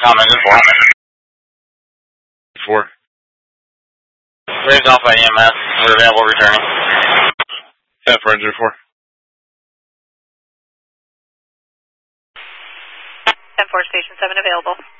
Com engine 4. 4. Raised Alpha EMS. We're available returning. 10 for engine 4. 10-4, station 7 available.